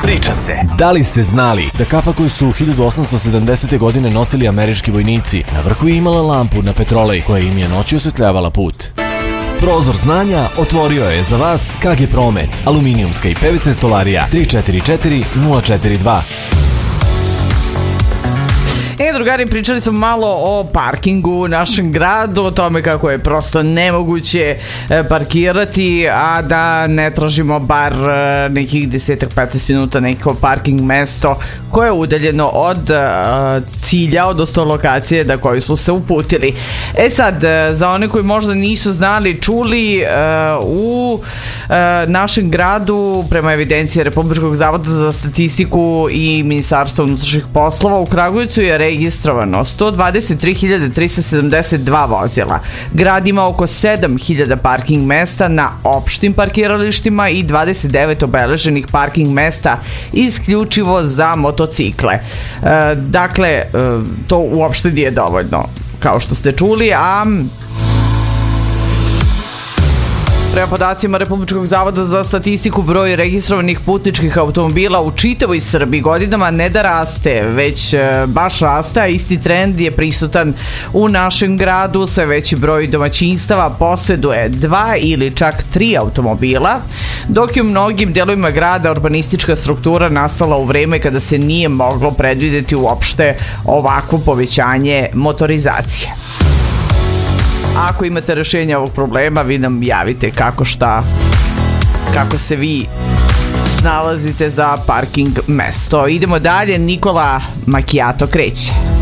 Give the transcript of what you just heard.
Priča se. Da li ste znali da kapa koju su 1870. godine nosili američki vojnici na vrhu je imala lampu na petrolej koja im je noći osvetljavala put? Prozor znanja otvorio je za vas KG Promet, aluminijumska i PVC stolarija 344 042. Drugari, pričali smo malo o parkingu u našem gradu, o tome kako je prosto nemoguće parkirati, a da ne tražimo bar nekih 10-15 minuta neko parking mesto koje je udaljeno od cilja, odnosno lokacije na koju smo se uputili. Sad, za one koji možda nisu znali, čuli, u našem gradu, prema evidenciji Republičkog zavoda za statistiku i Ministarstva unutrašnjih poslova, u Kragujevcu je registrovano 123.372 vozila. Grad ima oko 7.000 parking mesta na opštim parkiralištima i 29 obeleženih parking mesta isključivo za motocikle. Dakle, to uopšte nije dovoljno, kao što ste čuli, a prema podacima Republičkog zavoda za statistiku, broj registrovanih putničkih automobila u čitavoj Srbiji godinama ne da raste, već baš raste, a isti trend je prisutan u našem gradu. Sve veći broj domaćinstava poseduje 2 ili čak 3 automobila, dok je u mnogim delovima grada urbanistička struktura nastala u vreme kada se nije moglo predvideti uopšte ovakvo povećanje motorizacije. Ako imate rešenje ovog problema, vi nam javite kako se vi snalazite za parking mesto. Idemo dalje, Nikola Macchiato kreće.